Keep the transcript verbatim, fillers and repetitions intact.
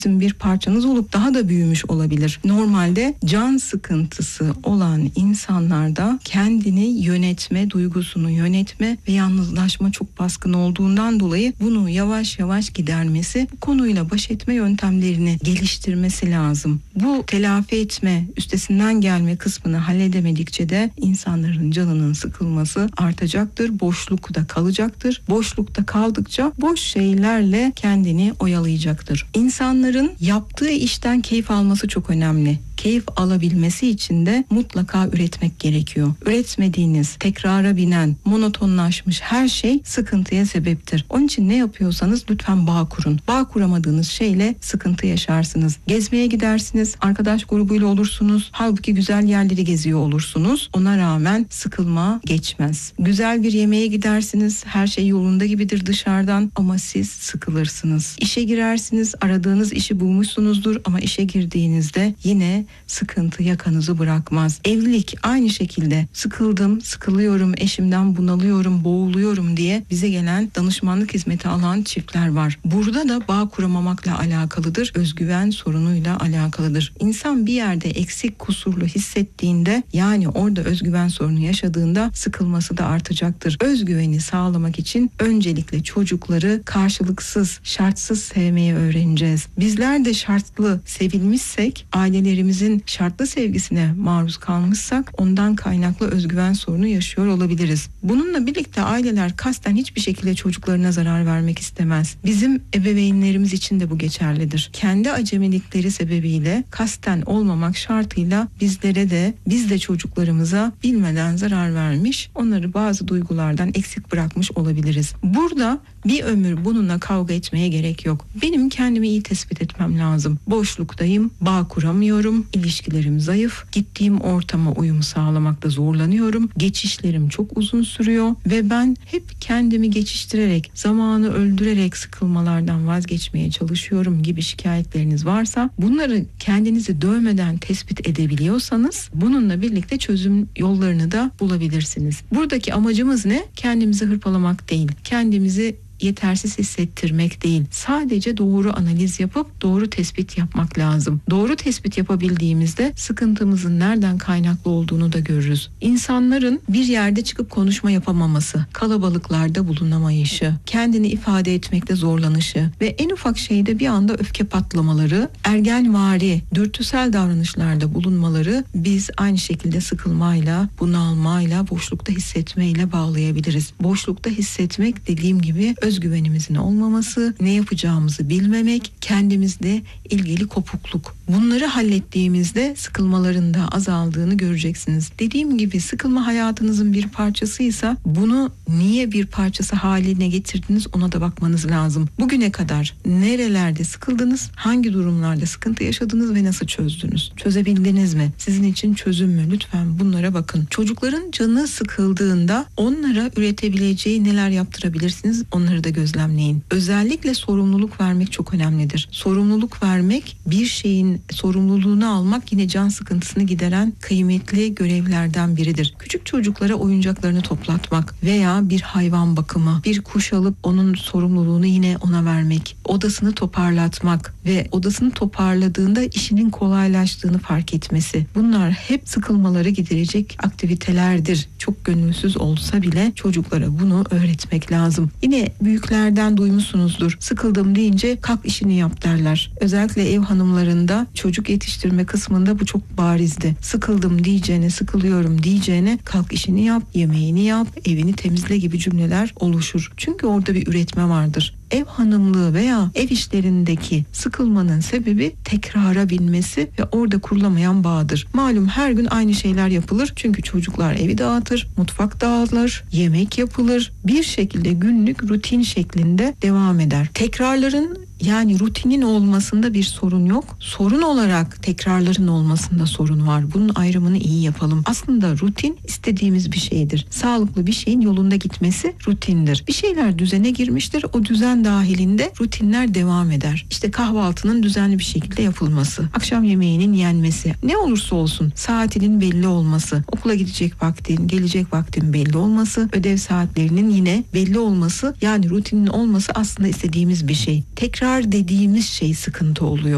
bir parçanız olup daha da büyümüş olabilir. Normalde can sıkıntısı olan insanlarda kendini yönetme, duygusunu yönetme ve yalnızlaşma çok baskın olduğundan dolayı bunu yavaş yavaş gidermesi, bu konuyla baş etme yöntemlerini geliştirmesi lazım. Bu telafi etme, üstesinden gelme kısmını halledemedikçe de insanların canının sıkılması artacaktır, boşlukta kalacaktır. Boşlukta kaldıkça boş şeylerle kendini oyalayacaktır. İnsanların yaptığı işten keyif alması çok önemli. Keyif alabilmesi için de mutlaka üretmek gerekiyor. Üretmediğiniz, tekrara binen, monotonlaşmış her şey sıkıntıya sebeptir. Onun için ne yapıyorsanız lütfen bağ kurun. Bağ kuramadığınız şeyle sıkıntı yaşarsınız. Gezmeye gidersiniz, arkadaş grubuyla olursunuz. Halbuki güzel yerleri geziyor olursunuz. Ona rağmen sıkılma geçmez. Güzel bir yemeğe gidersiniz, her şey yolunda gibidir dışarıdan ama siz sıkılırsınız. İşe girersiniz, aradığınız işi bulmuşsunuzdur ama işe girdiğinizde yine sıkıntı yakanızı bırakmaz. Evlilik aynı şekilde. Sıkıldım, sıkılıyorum, eşimden bunalıyorum, boğuluyorum diye bize gelen danışmanlık hizmeti alan çiftler var. Burada da bağ kuramamakla alakalıdır. Özgüven sorunuyla alakalıdır. İnsan bir yerde eksik, kusurlu hissettiğinde, yani orada özgüven sorunu yaşadığında sıkılması da artacaktır. Özgüveni sağlamak için öncelikle çocukları karşılıksız, şartsız sevmeyi öğreneceğiz. Bizler de şartlı sevilmişsek, ailelerimiz şartlı sevgisine maruz kalmışsak ondan kaynaklı özgüven sorunu yaşıyor olabiliriz. Bununla birlikte aileler kasten hiçbir şekilde çocuklarına zarar vermek istemez. Bizim ebeveynlerimiz için de bu geçerlidir. Kendi acemilikleri sebebiyle kasten olmamak şartıyla bizlere de biz de çocuklarımıza bilmeden zarar vermiş, onları bazı duygulardan eksik bırakmış olabiliriz. Burada bir ömür bununla kavga etmeye gerek yok. Benim kendimi iyi tespit etmem lazım. Boşluktayım, bağ kuramıyorum, ilişkilerim zayıf, gittiğim ortama uyum sağlamakta zorlanıyorum, geçişlerim çok uzun sürüyor ve ben hep kendimi geçiştirerek, zamanı öldürerek sıkılmalardan vazgeçmeye çalışıyorum gibi şikayetleriniz varsa, bunları kendinizi dövmeden tespit edebiliyorsanız bununla birlikte çözüm yollarını da bulabilirsiniz. Buradaki amacımız ne? Kendimizi hırpalamak değil, kendimizi yetersiz hissettirmek değil. Sadece doğru analiz yapıp doğru tespit yapmak lazım. Doğru tespit yapabildiğimizde sıkıntımızın nereden kaynaklı olduğunu da görürüz. İnsanların bir yerde çıkıp konuşma yapamaması, kalabalıklarda bulunamayışı, kendini ifade etmekte zorlanışı ve en ufak şeyde bir anda öfke patlamaları, ergenvari, dürtüsel davranışlarda bulunmaları biz aynı şekilde sıkılmayla, bunalmayla, boşlukta hissetmeyle bağlayabiliriz. Boşlukta hissetmek dediğim gibi özgüvenimizin olmaması, ne yapacağımızı bilmemek, kendimizle ilgili kopukluk. Bunları hallettiğimizde sıkılmaların da azaldığını göreceksiniz. Dediğim gibi sıkılma hayatınızın bir parçasıysa bunu niye bir parçası haline getirdiniz ona da bakmanız lazım. Bugüne kadar nerelerde sıkıldınız, hangi durumlarda sıkıntı yaşadınız ve nasıl çözdünüz? Çözebildiniz mi? Sizin için çözüm mü? Lütfen bunlara bakın. Çocukların canı sıkıldığında onlara üretebileceği neler yaptırabilirsiniz? Onları da gözlemleyin. Özellikle sorumluluk vermek çok önemlidir. Sorumluluk vermek, bir şeyin sorumluluğunu almak yine can sıkıntısını gideren kıymetli görevlerden biridir. Küçük çocuklara oyuncaklarını toplatmak veya bir hayvan bakımı, bir kuş alıp onun sorumluluğunu yine ona vermek, odasını toparlatmak ve odasını toparladığında işinin kolaylaştığını fark etmesi. Bunlar hep sıkılmaları giderecek aktivitelerdir. Çok gönülsüz olsa bile çocuklara bunu öğretmek lazım. Yine büyüklerden duymuşsunuzdur. Sıkıldım deyince kalk işini yap derler. Özellikle ev hanımlarında çocuk yetiştirme kısmında bu çok barizdi. Sıkıldım diyeceğine, sıkılıyorum diyeceğine kalk işini yap, yemeğini yap, evini temizle gibi cümleler oluşur. Çünkü orada bir üretme vardır. Ev hanımlığı veya ev işlerindeki sıkılmanın sebebi tekrara binmesi ve orada kurulamayan bağdır. Malum her gün aynı şeyler yapılır. Çünkü çocuklar evi dağıtır, mutfak dağılır, yemek yapılır. Bir şekilde günlük rutin şeklinde devam eder. Tekrarların yani rutinin olmasında bir sorun yok. Sorun olarak tekrarların olmasında sorun var. Bunun ayrımını iyi yapalım. Aslında rutin istediğimiz bir şeydir. Sağlıklı bir şeyin yolunda gitmesi rutindir. Bir şeyler düzene girmiştir. O düzen dahilinde rutinler devam eder. İşte kahvaltının düzenli bir şekilde yapılması, akşam yemeğinin yenmesi, ne olursa olsun saatinin belli olması, okula gidecek vaktin, gelecek vaktin belli olması, ödev saatlerinin yine belli olması, yani rutinin olması aslında istediğimiz bir şey. Tekrar dediğimiz şey sıkıntı oluyor.